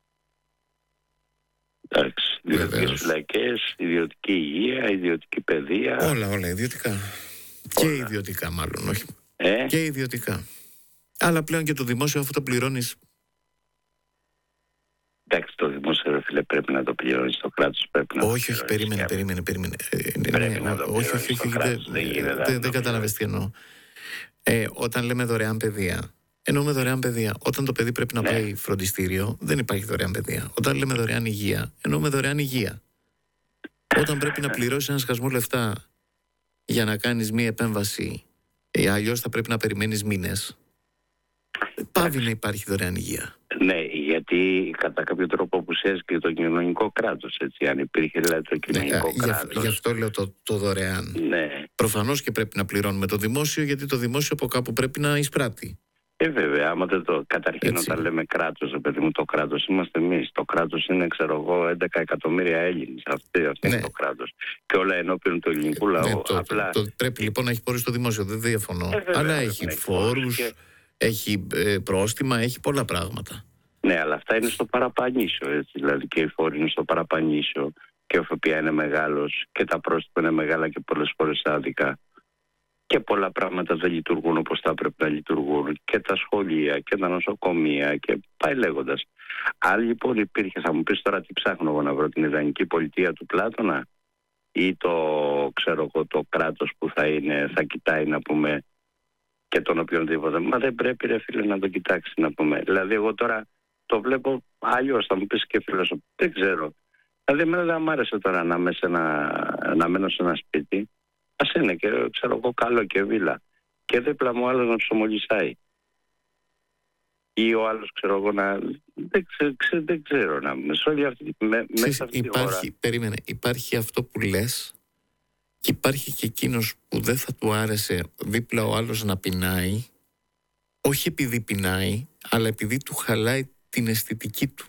Εντάξει, ιδιωτικές φυλακές, ιδιωτική υγεία, ιδιωτική παιδεία. Όλα, όλα ιδιωτικά. Όλα. Και ιδιωτικά μάλλον, όχι. Ε? Και ιδιωτικά. Αλλά πλέον και το δημόσιο αυτό το πληρώνεις. Εντάξει, το δημόσιο φίλε, πρέπει να το πληρώνεις το κράτος. Πρέπει να όχι, όχι, περίμενε, περίμενε, περίμενε. Πρέπει να το όχι, όχι, όχι, δεν κατάλαβες τι εννοώ. Ε, όταν λέμε δωρεάν παιδεία, εννοούμε δωρεάν παιδεία. Όταν το παιδί πρέπει να ναι. πάει φροντιστήριο, δεν υπάρχει δωρεάν παιδεία. Όταν λέμε δωρεάν υγεία, εννοούμε δωρεάν υγεία. Όταν πρέπει να πληρώσεις ένα σκασμό λεφτά για να κάνεις μία επέμβαση, ε, αλλιώς θα πρέπει να περιμένεις μήνες, πάβει να υπάρχει δωρεάν υγεία. Ναι, γιατί κατά κάποιο τρόπο απουσιάζει και το κοινωνικό κράτος, έτσι. Αν υπήρχε δηλαδή το κοινωνικό ναι, κράτος. Γι' αυτό λέω το, το δωρεάν. Ναι. Προφανώς και πρέπει να πληρώνουμε το δημόσιο, γιατί το δημόσιο από κάπου πρέπει να εισπράττει. Ε, βέβαια, άμα δεν το. Καταρχήν, έτσι. Όταν λέμε κράτος, παιδί μου, το κράτος είμαστε εμείς. Το κράτος είναι, ξέρω εγώ, έντεκα εκατομμύρια Έλληνες. Αυτό ναι. είναι το κράτος. Και όλα ενώπιον του ελληνικού λαού. Ναι, το, Απλά... το, το, πρέπει λοιπόν να έχει πόρους στο δημόσιο, δεν διαφωνώ. Ε, βέβαια, αλλά έχει φόρους. Και... Έχει ε, πρόστιμα, έχει πολλά πράγματα. Ναι, αλλά αυτά είναι στο παραπανίσιο, έτσι. Δηλαδή και οι φόροι είναι στο παραπανίσιο και ο ΦΠΑ είναι μεγάλος και τα πρόστιμα είναι μεγάλα και πολλές φορές άδικα. Και πολλά πράγματα δεν λειτουργούν όπως θα πρέπει να λειτουργούν. Και τα σχολεία και τα νοσοκομεία και πάει λέγοντας. Αν λοιπόν υπήρχε, θα μου πεις τώρα τι ψάχνω εγώ να βρω, την ιδανική πολιτεία του Πλάτωνα ή το, ξέρω εγώ, το κράτος που θα, είναι, θα κοιτάει να πούμε και τον οποιονδήποτε. Μα δεν πρέπει ρε φίλε να το κοιτάξει να πούμε. Δηλαδή εγώ τώρα το βλέπω αλλιώς, θα μου πεις και φίλος, δεν ξέρω. Δηλαδή εμένα δεν μ' άρεσε τώρα να, να, να μένω σε ένα σπίτι. Ας είναι και ξέρω εγώ καλό και βίλα. Και δίπλα μου άλλος να ψωμολισάει. Ή ο άλλος ξέρω εγώ να... Δεν, ξε, ξε, δεν ξέρω να... Με, αυτή, με, μέσα αυτή υπάρχει, τη ώρα... Περίμενε, υπάρχει αυτό που λες και υπάρχει και εκείνος που δεν θα του άρεσε δίπλα ο άλλος να πεινάει, όχι επειδή πεινάει, αλλά επειδή του χαλάει την αισθητική του.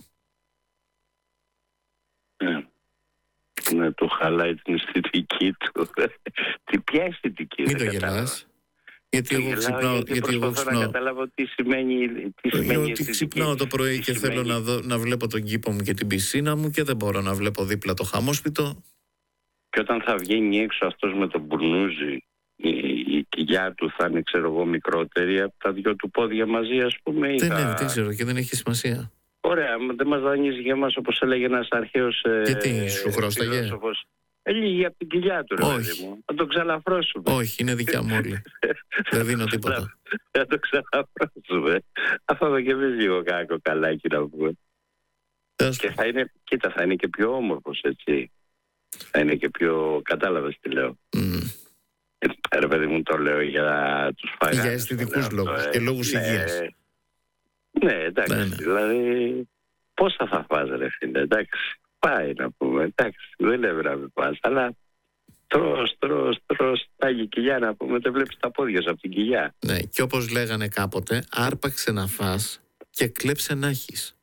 Ναι. Ναι, του χαλάει την αισθητική του. Τι ποια αισθητική? Μην το γελάς. Γιατί εγώ ξυπνάω. Γιατί, γιατί εγώ ξυπνάω. Να καταλάβω τι σημαίνει. Τι σημαίνει ότι ξυπνάω το πρωί και σημαίνει... θέλω να, δω, να βλέπω τον κήπο μου και την πισίνα μου και δεν μπορώ να βλέπω δίπλα το χαμόσπιτο. Και όταν θα βγαίνει έξω αυτός με τον μπουρνούζι, η, η κοιλιά του θα είναι, ξέρω εγώ, μικρότερη από τα δυο του πόδια μαζί, ας πούμε. Δεν, θα... ναι, δεν ξέρω και δεν έχει σημασία. Ωραία, δεν μας δανείζει για μας, όπως έλεγε ένας αρχαίος. Γιατί ε, σου χρωσταγε? Λίγη από την κοιλιά του, ρε παιδί μου. Να το ξαλαφρώσουμε. Όχι, είναι δικιά μου όλη. Δεν δίνω τίποτα. Να το ξαλαφρώσουμε. Αυτό θα και εμείς λίγο κάκο καλάκι να πούμε. Και θα είναι, κοίτα, θα είναι και πιο όμορφος, έτσι. Θα είναι και πιο... Κατάλαβες τι λέω. Mm. Ε, ρε παιδί μου, το λέω για τους φαγάδες. Για αισθητικούς λόγους και λόγους ναι, υγείας. Ναι, εντάξει. Ναι, ναι. Δηλαδή, πώς θα θα φας, ρε φίλε, εντάξει. Πάει να πούμε, εντάξει, δεν έβρα με πας, αλλά τρως, τρως, τρως, τάγει κοιλιά να πούμε, δεν βλέπεις τα πόδια σου από την κοιλιά. Ναι, και όπως λέγανε κάποτε, άρπαξε να φας και κλέψε να έχεις.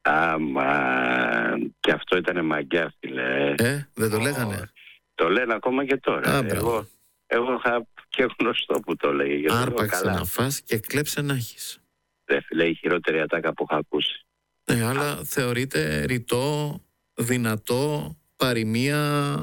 Αμάν, και αυτό ήτανε μαγκιά, φίλε. Ε, δεν το λέγανε? Το λένε ακόμα και τώρα. Α, εγώ, εγώ είχα και γνωστό που το λέγε. Άρπαξε να φας και κλέψε να έχεις. Δεν φίλε, η χειρότερη ατάκα που είχα ακούσει. Ναι, αλλά Α. θεωρείται ρητό, δυνατό, παροιμία,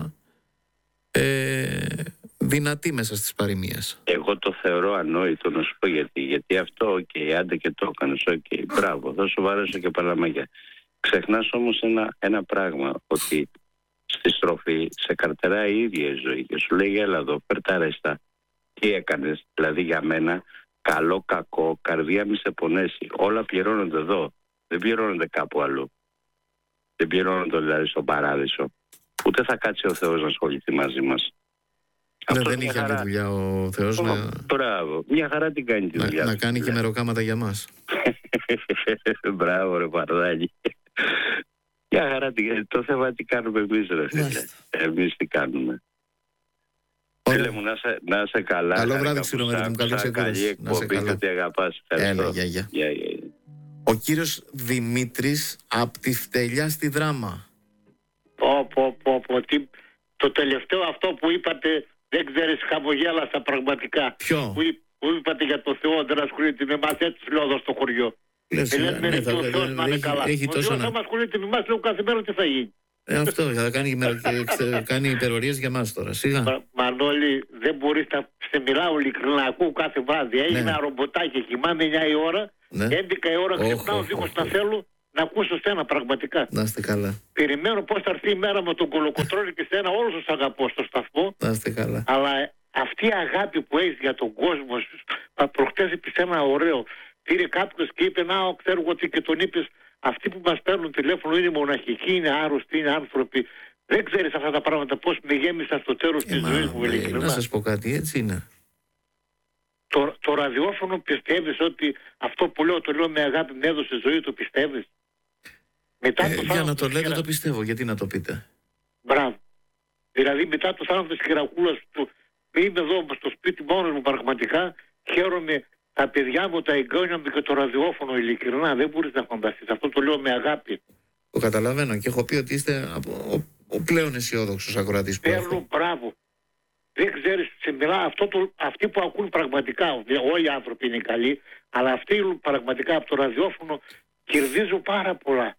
ε, δυνατή μέσα στις παροιμίες. Εγώ το θεωρώ ανόητο να σου πω γιατί. Γιατί αυτό, οκ, okay, άντε και το έκανες, οκ, okay, μπράβο, θα σου βαρέσω και παλαμάκια. Ξεχνάς όμως ένα, ένα πράγμα, ότι στη στροφή σε καρτεράει η ίδια η ζωή και σου λέει έλα εδώ, φέρ τα ρέστα. Τι έκανες, δηλαδή για μένα, καλό, κακό, καρδιά μη σε πονέσει. Όλα πληρώνονται εδώ, δεν πληρώνονται κάπου αλλού. Δεν πληρώνονται δηλαδή στον παράδεισο. Ούτε θα κάτσει ο Θεός να ασχοληθεί μαζί μας. Ναι, δεν είχε άλλη δουλειά ο Θεός oh, να... Μπράβο, μια χαρά την κάνει τη να, δουλειά. Να κάνει και μεροκάματα για μας. Μπράβο ρε Παρδάλη. Μια χαρά την κάνει. Το θέμα τι κάνουμε εμείς ρε φίλε. Εμείς τι κάνουμε. Φίλε μου, να σε, να σε καλά. Καλό βράδυ, ξηρομέτη μου, καλή ξεκούραση. Να σε καλά. Ότι αγαπάς. Έλα, γεια, γεια. Ο κύριος Δημήτρης από τη Φτελιά στη Δράμα. Πω, πω, πω, πω. Τι... Το τελευταίο αυτό που είπατε, δεν ξέρεις, χαμογέλασα πραγματικά. Ποιο? Που, που είπατε για το Θεό, δεν ασχολείται με εμάς, έτσι λέω εδώ στο χωριό. Λες, ναι, ναι, θα, ο Θεός να είναι καλά. Έχει ο Θεός να μας ασχολείται με εμάς, λέω κάθε μέρα τι θα γίνει. Ε, αυτό, θα κάνει, κάνει υπερορίες για μας τώρα, σιγά. Μα, Μανώλη, δεν μπορείς να σε μιλάω ειλικρινά, να ακούω κάθε βράδυ. Έγινα ναι. ρομποτάκι, κοιμάμαι εννιά η ώρα, ναι. έντεκα η ώρα ξυπνάω, δίχως να θέλω, να ακούσω σένα πραγματικά. Να είστε καλά. Περιμένω πώς θα έρθει η μέρα με τον Κολοκοτρώνη και σένα, όλους τους αγαπώ στο σταθμό. Να είστε καλά. Αλλά αυτή η αγάπη που έχεις για τον κόσμο, προχτές είπες ένα ωραίο. Πήρε κάποιος και είπε, να ξέρω εγώ τι, και τον είπες, αυτοί που μας παίρνουν τηλέφωνο είναι μοναχικοί, είναι άρρωστοι, είναι άνθρωποι. Δεν ξέρεις αυτά τα πράγματα πώς με γέμισαν στο τέλος της ζωής μου. Ε, να σας πω κάτι, έτσι είναι. Το, το ραδιόφωνο πιστεύεις ότι αυτό που λέω, το λέω με αγάπη, με έδωσε ζωή, το πιστεύεις? Μετά Ε, το για να το λέτε χειρα... το πιστεύω, γιατί να το πείτε. Μπράβο. Δηλαδή μετά το θάνατο της Χειρακούλας του, είμαι εδώ στο σπίτι μόνος μου πραγματικά, χαίρομαι τα παιδιά μου, τα εγγόνια μου και το ραδιόφωνο, ειλικρινά, δεν μπορείς να φανταστείς. Αυτό το λέω με αγάπη. Το καταλαβαίνω και έχω πει ότι είστε από, ο, ο πλέον αισιόδοξος ακροατής που έχω. Παίρνω, μπράβο. Δεν ξέρεις, σε μιλά, αυτό το, αυτοί που ακούν πραγματικά, όλοι οι άνθρωποι είναι καλοί, αλλά αυτοί πραγματικά από το ραδιόφωνο κερδίζουν πάρα πολλά.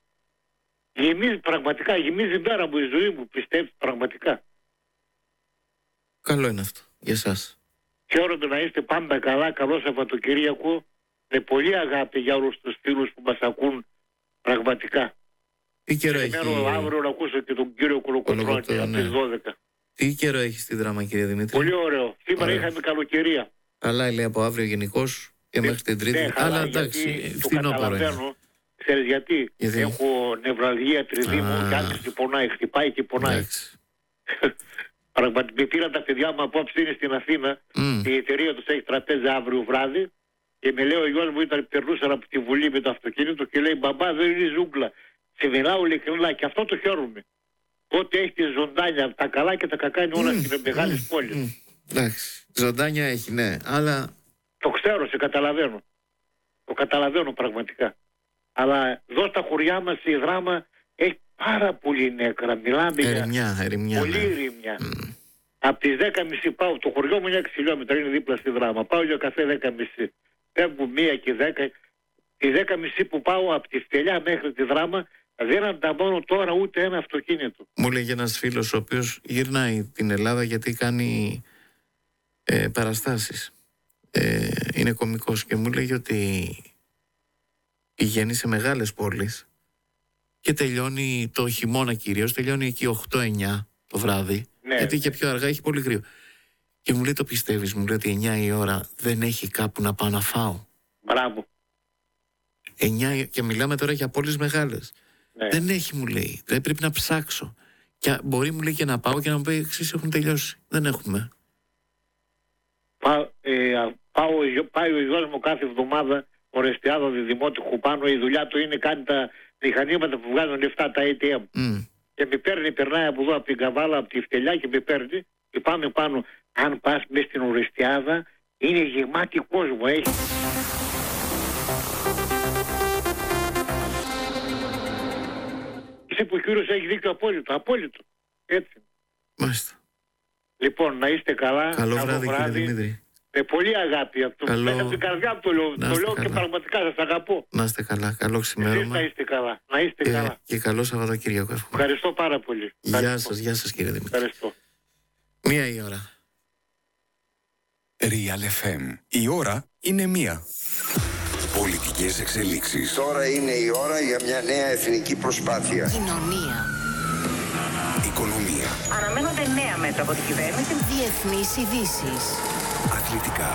Γεμίζει πραγματικά, γεμίζει η μέρα μου, η ζωή μου, πιστεύεις πραγματικά. Καλό είναι αυτό για εσάς. Χαίρομαι να είστε πάντα καλά, καλό Σαββατοκύριακο, με πολύ αγάπη για όλους τους φίλους που μας ακούν πραγματικά. Τι καιρό έχει... Περιμένω αύριο να ακούσω και τον κύριο Κολοκοτρώνη από ναι. τις δώδεκα. Τι καιρό έχει στη Δράμα, κύριε Δημήτρη? Πολύ ωραίο. Σήμερα Ωραία. είχαμε καλοκαιρία. Καλά, λέει, από αύριο γενικώς και μέχρι την Τρίτη. Ναι, αλλά καλά, εντάξει, γιατί το φθινόπωρο είναι. καταλαβαίνω. Ξέρεις γιατί? Γιατί? Έχω νευραλγία τριδήμου Α. και άρχισε πονάει, χτυπάει και πονάει. Εντάξει. Πραγματικά με πήραν τα παιδιά μου απόψε, είναι στην Αθήνα. Μμ. Η εταιρεία τους έχει τραπέζι αύριο βράδυ. Και με λέει ο γιος μου, ήταν περνούσαν από τη Βουλή με το αυτοκίνητο και λέει, μπαμπά, δεν είναι ζούγκλα. Σε μιλάω ειλικρινά και αυτό το χαίρομαι. Ότι έχει τη ζωντάνια, τα καλά και τα κακά είναι όλα στις μεγάλες πόλεις. Μμ. Εντάξει. Ζωντάνια έχει, ναι, αλλά Το ξέρω, σε καταλαβαίνω. Το καταλαβαίνω πραγματικά. Αλλά εδώ στα χωριά μας η Δράμα έχει πάρα πολύ νέκρα. Μιλάμε για ερημιά, ερημιά. πολύ Ναι. ρημιά. Μμ. Από τις δέκα και μισή πάω, το χωριό μου είναι έξι χιλιόμετρα, είναι δίπλα στη Δράμα. Πάω για καφέ δέκα και μισή. Φεύγω μία και δέκα. Τη δέκα και μισή που πάω από τη Στελιά μέχρι τη Δράμα, δεν ανταμώνω τώρα ούτε ένα αυτοκίνητο. Μου λέγε ένας φίλος ο οποίος γυρνάει την Ελλάδα γιατί κάνει ε, παραστάσεις. Ε, είναι κωμικός και μου λέγει ότι πηγαίνει σε μεγάλες πόλεις και τελειώνει το χειμώνα κυρίως, τελειώνει εκεί οκτώ εννιά το βράδυ, Ναι. γιατί και πιο αργά έχει πολύ κρύο. Και μου λέει, το πιστεύεις? Μου λέει ότι εννιά η ώρα δεν έχει κάπου να πάω να φάω. Μπράβο. εννιά και μιλάμε τώρα για πόλεις μεγάλες. Ναι. Δεν έχει, μου λέει. Δεν πρέπει να ψάξω. Και μπορεί, μου λέει, και να πάω και να μου πει, εξής έχουν τελειώσει. Δεν έχουμε. Πά, ε, πάω, πάει ο γιος μου κάθε εβδομάδα Ορεστιάδο Δημότυχου πάνω. Η δουλειά του είναι κάνει τα μηχανήματα που βγάζουν λεφτά, τα έι τι εμ. Mm. Και με παίρνει, περνάει από εδώ, από την Καβάλα, από τη Φτελιά και με παίρνει και πάμε πάνω. Αν πας μέσα στην Ορεστιάδα, είναι γεμάτη κόσμο. Έχει. Εσύ που ο κύριος έχει δίκιο απόλυτο, απόλυτο. Έτσι. Μάλιστα. Λοιπόν, να είστε καλά. Καλό βράδυ, κύριε Δημήτρη. Με πολύ αγάπη αυτό. Καλό... Μέσα από την καρδιά μου το λέω. Να Το είστε λέω και καλά. πραγματικά σας αγαπώ. Να είστε καλά. Καλό Εσείς ξημέρωμα. να είστε καλά. Να είστε Και, καλά. και καλό Σαββατοκύριακο. εύχομαι. Ευχαριστώ πάρα πολύ. Γεια Ευχαριστώ. σας, γεια σας, κύριε Δημήτρη. Ευχαριστώ. Μία η ώρα. Real εφ εμ. Η ώρα είναι μία. Πολιτικές εξελίξεις. Τώρα είναι η ώρα για μια νέα εθνική προσπάθεια. Κοινωνία. Οικονομία. Αναμένονται νέα μέτρα από την κυβέρνηση. Διεθνείς ειδήσεις. Αθλητικά.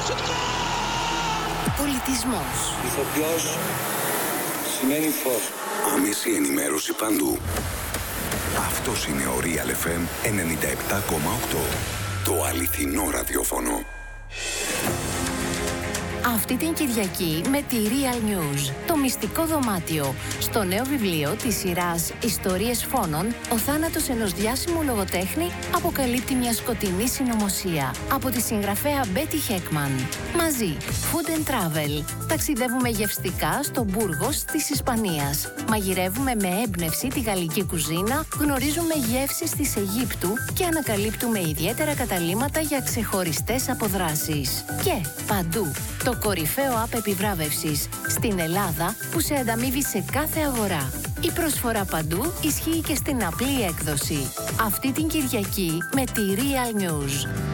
Πολιτισμός. Ηθοποιός σημαίνει φως. Άμεση ενημέρωση παντού. Αυτός είναι ο Real εφ εμ ενενήντα επτά κόμμα οκτώ. Το αληθινό ραδιόφωνο. Αυτή την Κυριακή με τη Real News, το μυστικό δωμάτιο. Στο νέο βιβλίο της σειράς «Ιστορίες φόνων», ο θάνατος ενός διάσημου λογοτέχνη αποκαλύπτει μια σκοτεινή συνωμοσία. Από τη συγγραφέα Μπέτι Χέκμαν. Μαζί, Food and Travel. Ταξιδεύουμε γευστικά στο Μπούργος της Ισπανίας. Μαγειρεύουμε με έμπνευση τη γαλλική κουζίνα, γνωρίζουμε γεύσεις της Αιγύπτου και ανακαλύπτουμε ιδιαίτερα καταλύματα για ξεχωριστές αποδράσεις. Και παντού, το κορυφαίο app επιβράβευσης στην Ελλάδα που σε ανταμείβει σε κάθε αγορά. Η προσφορά παντού ισχύει και στην απλή έκδοση. Αυτή την Κυριακή με τη Real News.